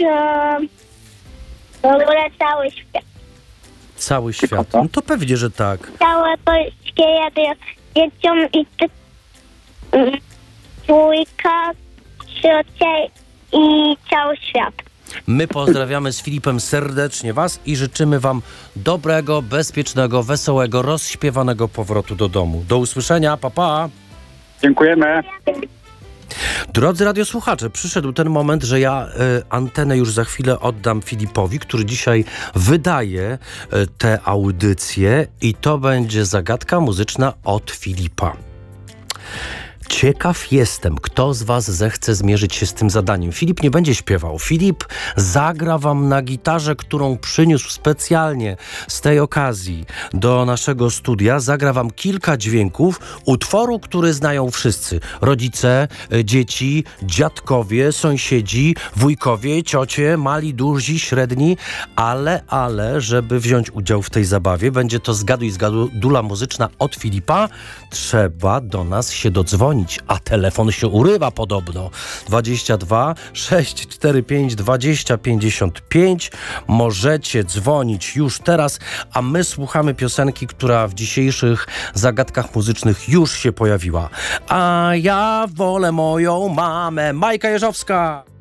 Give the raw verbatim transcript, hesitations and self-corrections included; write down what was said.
e, w ogóle cały świat. Cały świat. No to pewnie, że tak. Całe polskie radio dzieciom i ty, mm, dwójka, trzecia i cały świat. My pozdrawiamy z Filipem serdecznie Was i życzymy Wam dobrego, bezpiecznego, wesołego, rozśpiewanego powrotu do domu. Do usłyszenia, pa pa! Dziękujemy. Drodzy radiosłuchacze, przyszedł ten moment, że ja y, antenę już za chwilę oddam Filipowi, który dzisiaj wydaje y, tę audycję i to będzie zagadka muzyczna od Filipa. Ciekaw jestem, kto z was zechce zmierzyć się z tym zadaniem. Filip nie będzie śpiewał. Filip zagra wam na gitarze, którą przyniósł specjalnie z tej okazji do naszego studia. Zagra wam kilka dźwięków utworu, który znają wszyscy. Rodzice, dzieci, dziadkowie, sąsiedzi, wujkowie, ciocie, mali, duzi, średni. Ale, ale, żeby wziąć udział w tej zabawie, będzie to Zgaduj Zgadula muzyczna od Filipa. Trzeba do nas się dodzwonić. A telefon się urywa podobno. dwadzieścia dwa sześć cztery pięć dwadzieścia pięćdziesiąt pięć. Możecie dzwonić już teraz, a my słuchamy piosenki, która w dzisiejszych zagadkach muzycznych już się pojawiła. A ja wolę moją mamę. Majka Jeżowska.